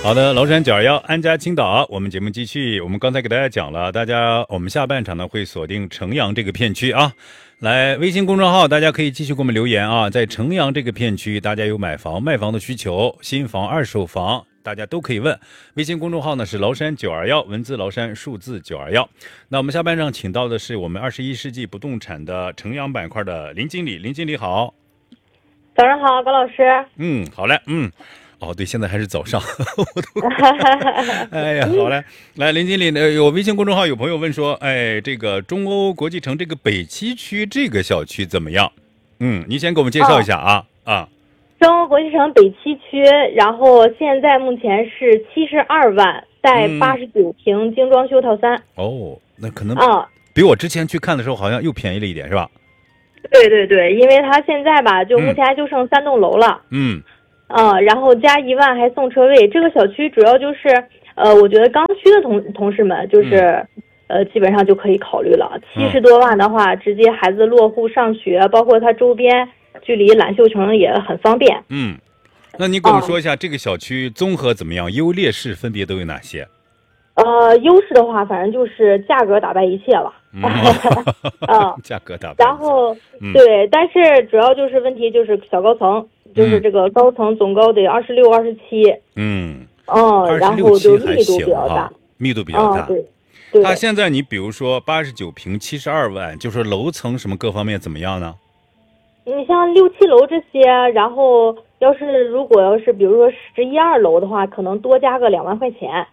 好的，崂山921安家青岛，我们节目继续。我们刚才给大家讲了，我们下半场呢会锁定城阳这个片区啊。来，微信公众号大家可以继续给我们留言啊。在城阳这个片区，大家有买房、卖房的需求，新房、二手房，大家都可以问。微信公众号呢是崂山921，文字崂山，数字921。那我们下半场请到的是我们21世纪不动产的城阳板块的林经理，林经理好。 早上好，高老师。 好嘞，哦，对，现在还是早上，我都哎呀，好嘞，来，林经理，有微信公众号有朋友问说，这个中欧国际城这个北七区这个小区怎么样？你先给我们介绍一下啊。 中欧国际城北七区，然后现在目前是72万，带89平精装修套餐。 哦，那可能比我之前去看的时候好像又便宜了一点，是吧？ 对，因为它现在吧，就目前就剩3栋楼了。然后加1万还送车位。这个小区主要就是，我觉得刚需的同事们就是，基本上就可以考虑了。70多万的话，直接孩子落户上学，包括它周边距离揽秀城也很方便。 那你给我们说一下这个小区综合怎么样，优劣势分别都有哪些？ 优势的话，反正就是价格打败一切了。 价格打败。 然后对，但是主要就是问题就是小高层。就是这个高层总高得26、27，然后就密度比较大， 密度比较大。 对。 它现在你比如说89平72万，就是楼层什么各方面怎么样呢？ 你像6、7楼这些，然后如果要是比如说11、2楼的话，可能多加个2万块钱。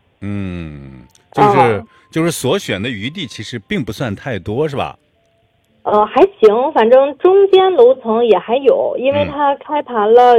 就是所选的余地其实并不算太多，是吧？ 还行，反正中间楼层也还有，因为它开盘了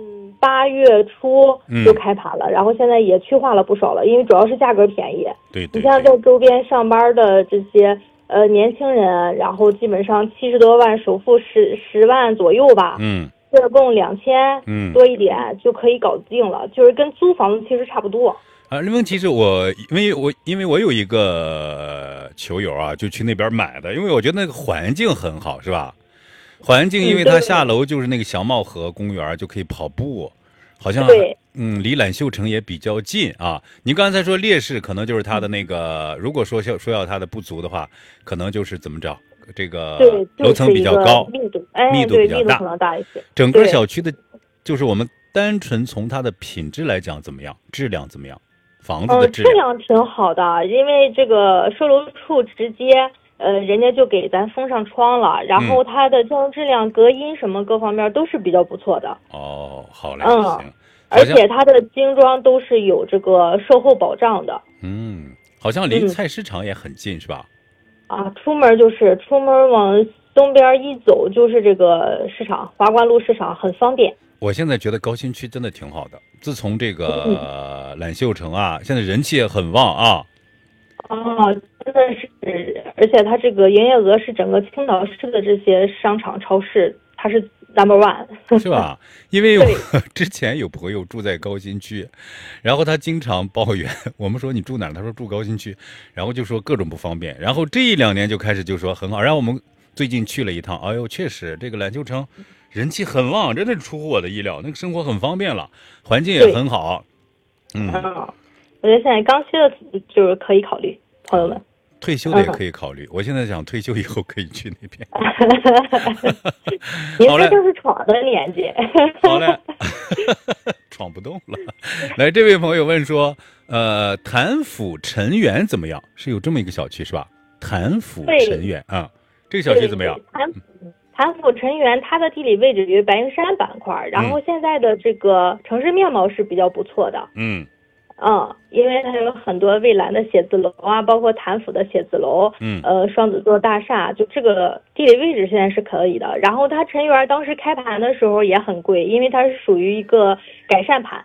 ，8月初就开盘了，然后现在也去化了不少了，因为主要是价格便宜。 对， 你像在周边上班的这些年轻人，然后基本上70多万首付10万左右吧，月供2000，多一点就可以搞定了，就是跟租房子其实差不多。 问题是因为我有一个球友啊，就去那边买的，因为我觉得那个环境很好，是吧？环境，因为他下楼就是那个祥茂河公园，就可以跑步，好像离揽秀城也比较近啊。你刚才说劣势可能就是他的那个，如果说要他的不足的话，可能就是怎么着，这个楼层比较高，密度比较大， 可能大一些。 整个小区的，就是我们单纯从它的品质来讲怎么样，质量怎么样？房子的质量挺好的，因为这个售楼处直接人家就给咱封上窗了，然后它的建筑质量、隔音什么各方面都是比较不错的。 好嘞，行。 而且它的精装都是有这个售后保障的。 好像离菜市场也很近，是吧？ 出门往东边一走就是这个市场，华冠路市场，很方便。 我现在觉得高新区真的挺好的，自从这个揽秀城啊，现在人气也很旺啊。 真的是，而且它这个营业额是整个青岛市的这些商场超市，它是 No.1， 是吧？因为我之前有朋友住在高新区，然后他经常抱怨，我们说你住哪儿？他说住高新区，然后就说各种不方便，然后这1、2年就开始就说很好，然后我们最近去了一趟，哎呦，确实这个揽秀城人气很旺，真的是出乎我的意料，那个生活很方便了，环境也很好。 我觉得现在刚需的就是可以考虑，朋友们。 退休的也可以考虑，我现在想退休以后可以去那边。 您这就是闯的年纪。 好嘞，闯不动了。来，这位朋友问说，潭府陈园怎么样？是有这么一个小区是吧？潭府陈园这个小区怎么样？ 潭府陈园，它的地理位置于白云山板块，然后现在的这个城市面貌是比较不错的。因为它有很多蔚蓝的写字楼啊，包括潭府的写字楼，双子座大厦，就这个地理位置现在是可以的。然后它陈园当时开盘的时候也很贵，因为它是属于一个改善盘。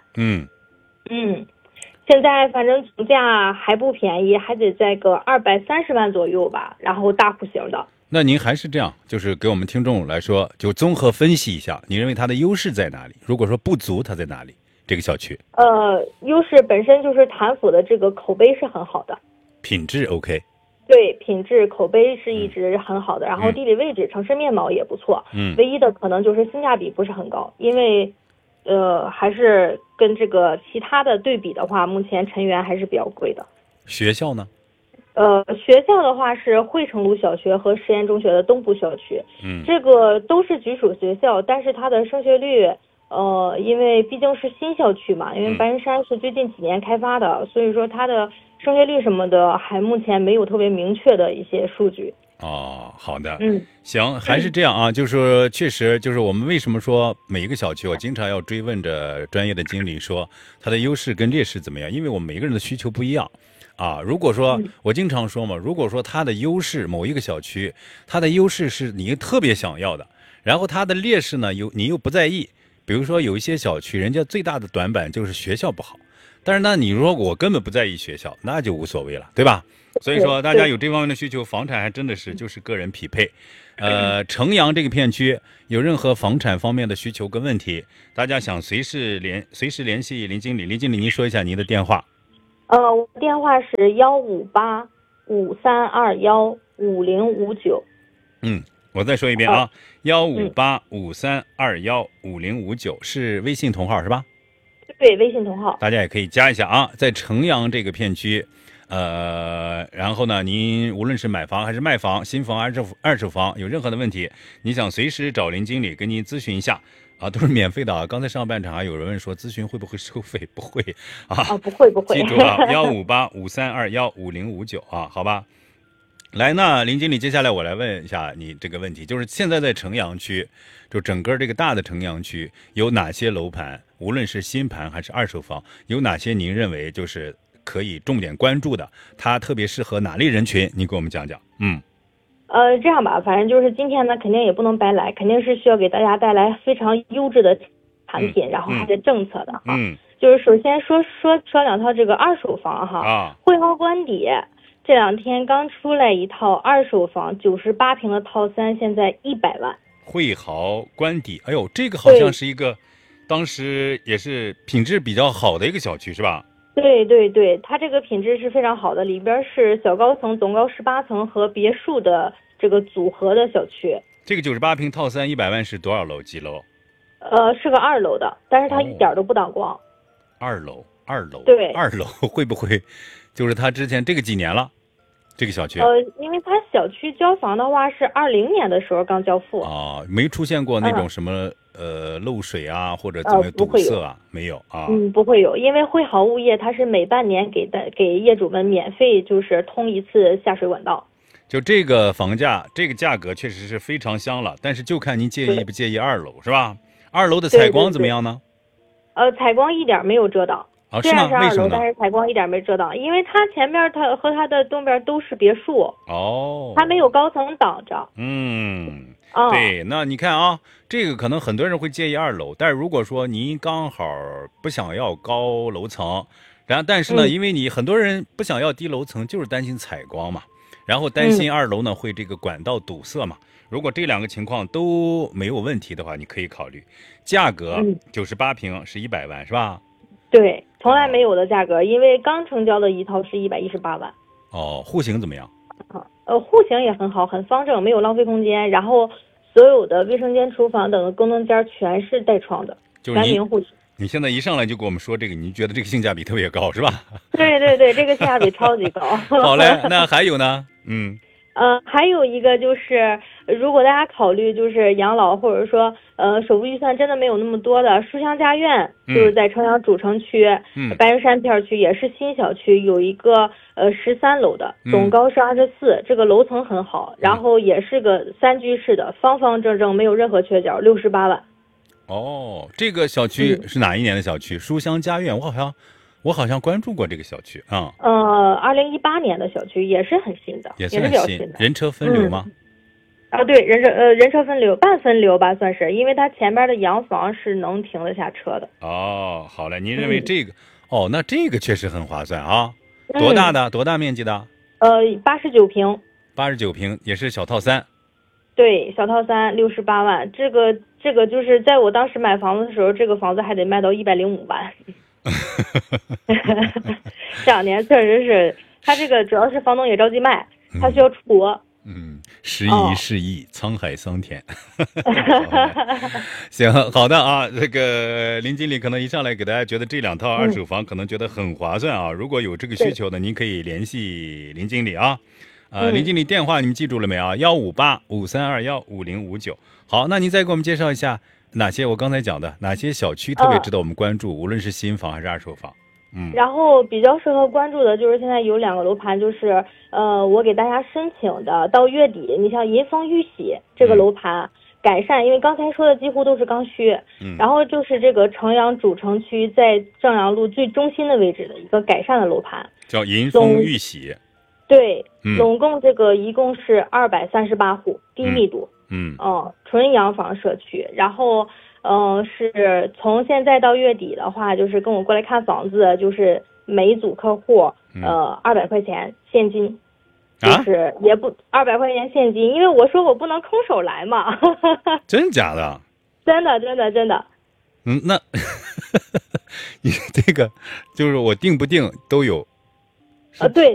现在反正总价还不便宜，还得在个230万左右吧，然后大户型的。 那您还是这样，就是给我们听众来说，就综合分析一下，你认为它的优势在哪里？如果说不足，它在哪里？这个小区优势本身就是潭府的这个口碑是很好的， 品质 OK， 对，品质口碑是一直很好的，然后地理位置、城市面貌也不错，唯一的可能就是性价比不是很高，因为还是跟这个其他的对比的话，目前陈园还是比较贵的。 学校呢？ 学校的话是汇成路小学和实验中学的东部校区，这个都是直属学校，但是它的升学率，因为毕竟是新校区嘛，因为白云山是最近几年开发的，所以说它的升学率什么的还目前没有特别明确的一些数据。 哦，好的，行，还是这样啊，就是说确实就是我们为什么说每一个小区，我经常要追问着专业的经理说它的优势跟劣势怎么样，因为我们每个人的需求不一样。如果说我经常说嘛，如果说它的优势某一个小区，它的优势是你特别想要的，然后它的劣势呢你又不在意，比如说有一些小区人家最大的短板就是学校不好，但是呢你如果我根本不在意学校，那就无所谓了，对吧？所以说大家有这方面的需求，房产还真的是就是个人匹配。城阳这个片区有任何房产方面的需求跟问题，大家想随时联系林经理。林经理您说一下您的电话。 我电话是15853215059。 我再说一遍啊，15853215059是微信同号是吧？ 对，微信同号。 大家也可以加一下啊，在城阳这个片区，然后呢，您无论是买房还是卖房，新房还是二手房，有任何的问题，你想随时找林经理跟您咨询一下。都是免费的啊！刚才上半场还有人问说咨询会不会收费？不会啊， 不会。 记住啊，15853215059啊，好吧。来，那林经理，接下来我来问一下你这个问题，就是现在在城阳区，就整个这个大的城阳区有哪些楼盘，无论是新盘还是二手房，有哪些您认为就是可以重点关注的？它特别适合哪类人群？你给我们讲讲。 这样吧，反正就是今天呢，肯定也不能白来，肯定是需要给大家带来非常优质的产品，然后还是政策的哈。就是首先说两套这个二手房哈。汇豪官邸这2天刚出来一套二手房，98平的套3，现在100万。 汇豪官邸，哎呦，这个好像是一个当时也是品质比较好的一个小区是吧？ 对，它这个品质是非常好的，里边是小高层、总高18层和别墅的这个组合的小区。 这个98平套3 100万是多少楼？几楼？ 是个2楼的，但是它一点都不挡光。 2楼， 对 ，2楼会不会就是它之前这个几年了？这个小区？ 因为它小区交房的话是20年的时候刚交付。 没出现过那种什么漏水啊，或者怎么堵塞啊？没有啊。 不会有，因为汇豪物业它是每半年给业主们免费就是通一次下水管道。 就这个房价，这个价格确实是非常香了，但是就看您介意不介意2楼是吧？2楼的采光怎么样呢？ 采光一点没有遮挡。虽然是2楼，但是采光一点没遮挡，因为它前面它和它的东边都是别墅。它没有高层挡着。 对，那你看啊，这个可能很多人会介意2楼，但是如果说您刚好不想要高楼层，但是呢，因为你很多人不想要低楼层，就是担心采光嘛，然后担心2楼呢会这个管道堵塞嘛。如果这2个情况都没有问题的话，你可以考虑。价格98平是100万是吧？ 对，从来没有的价格，因为刚成交的一套是118万。 户型怎么样？ 户型也很好，很方正，没有浪费空间，然后所有的卫生间、厨房等的功能间全是带窗的，单明户型。 你现在一上来就给我们说这个，你觉得这个性价比特别高是吧？ 对，这个性价比超级高。 好嘞，那还有呢？ 还有一个就是，如果大家考虑就是养老，或者说首付预算真的没有那么多的，书香家苑就是在城阳主城区，白云山片区也是新小区，有一个13楼的，总高是24，这个楼层很好，然后也是个3居室的，方方正正，没有任何缺角，68万。 这个小区是哪一年的小区？书香家苑，我好像关注过这个小区啊。 2018年的小区，也是很新的， 也是比较新的。人车分流吗？ 对，人车分流，半分流吧，算是，因为它前边的洋房是能停得下车的。 好嘞，您认为这个？那这个确实很划算啊。多大面积的 ？89平。 89平也是小套3。 对，小套3 68万，这个就是在我当时买房子的时候，这个房子还得卖到105万。这2年确实是，他这个主要是房东也着急卖，他需要出国。 时移世易，沧海桑田。行，好的啊，这个林经理可能一上来给大家觉得这2套二手房可能觉得很划算啊。如果有这个需求的，您可以联系林经理啊。林经理电话你们记住了没啊？15853215059。好，那您再给我们介绍一下哪些我刚才讲的哪些小区特别值得我们关注，无论是新房还是二手房。 然后比较适合关注的就是现在有2个楼盘，就是我给大家申请的，到月底，你像银丰玉玺这个楼盘改善，因为刚才说的几乎都是刚需，然后就是这个城阳主城区在正阳路最中心的位置的一个改善的楼盘， 叫银丰玉玺。 对，总共这个一共是238户，低密度，纯洋房社区，然后。是从现在到月底的话，就是跟我过来看房子，就是每组客户200块钱现金，就是也不200块钱现金，因为我说我不能空手来嘛。 真假的？ 真的。 那你这个就是我定不定都有。 对。